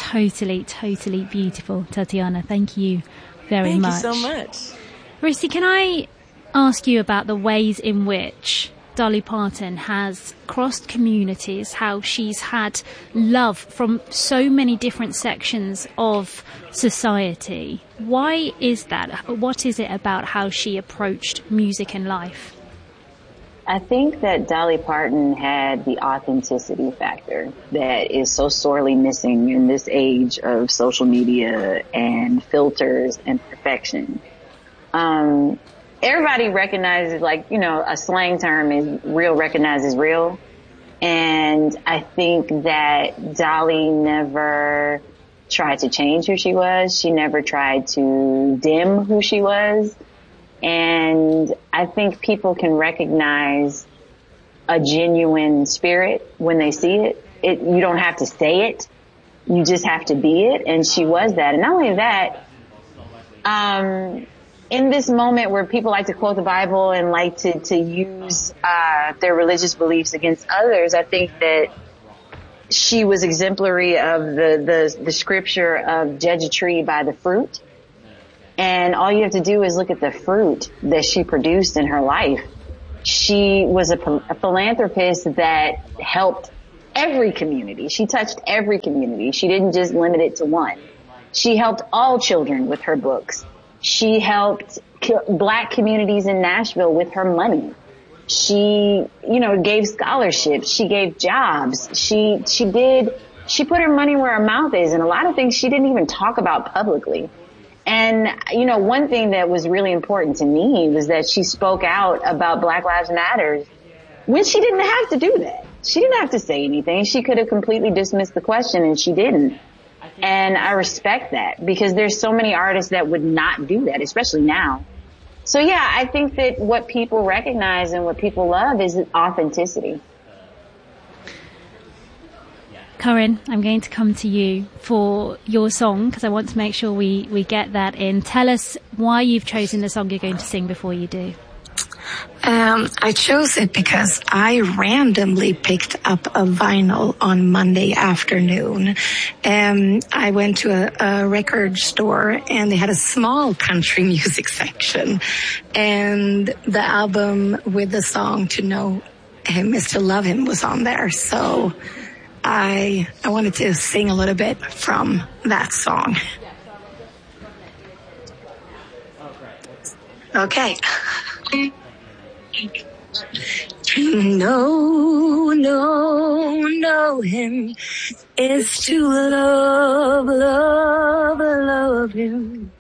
totally, totally beautiful, Tatiana. Thank you very much. Thank you so much. Rissi, can I ask you about the ways in which Dolly Parton has crossed communities, how she's had love from so many different sections of society? Why is that? What is it about how she approached music and life? I think that Dolly Parton had the authenticity factor that is so sorely missing in this age of social media and filters and perfection. Everybody recognizes, like, you know, a slang term is real recognizes real. And I think that Dolly never tried to change who she was. She never tried to dim who she was. And I think people can recognize a genuine spirit when they see it. You don't have to say it. You just have to be it. And she was that. And not only that, in this moment where people like to quote the Bible and like to use their religious beliefs against others, I think that she was exemplary of the scripture of judge a tree by the fruit. And all you have to do is look at the fruit that she produced in her life. She was a philanthropist that helped every community. She touched every community. She didn't just limit it to one. She helped all children with her books. She helped black communities in Nashville with her money. She, you know, gave scholarships. She gave jobs. She put her money where her mouth is, and a lot of things she didn't even talk about publicly. And, you know, one thing that was really important to me was that she spoke out about Black Lives Matter when she didn't have to do that. She didn't have to say anything. She could have completely dismissed the question, and she didn't. And I respect that, because there's so many artists that would not do that, especially now. So yeah, I think that what people recognize and what people love is authenticity. Corinne, I'm going to come to you for your song, because I want to make sure we get that in. Tell us why you've chosen the song you're going to sing before you do. I chose it because I randomly picked up a vinyl on Monday afternoon. I went to a record store, and they had a small country music section, and the album with the song To Know Him Is to Love Him was on there. So I wanted to sing a little bit from that song. Okay. To know him is to love him.